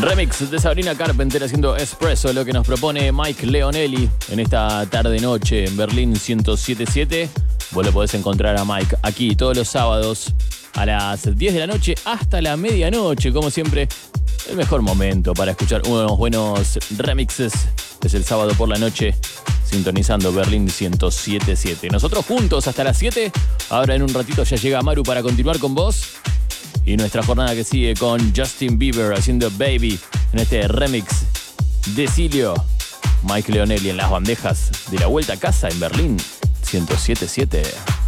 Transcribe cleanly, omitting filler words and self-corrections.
Remix de Sabrina Carpenter haciendo Espresso, lo que nos propone Mike Leonelli en esta tarde-noche en Berlín 107.7. Vos lo podés encontrar a Mike aquí todos los sábados a las 10 de la noche hasta la medianoche. Como siempre, el mejor momento para escuchar unos buenos remixes es el sábado por la noche, sintonizando Berlín 107.7. Nosotros juntos hasta las 7. Ahora en un ratito ya llega Maru para continuar con vos. Y nuestra jornada que sigue con Justin Bieber haciendo Baby en este remix de Silio. Mike Leonelli en las bandejas de la vuelta a casa en Berlín 107.7.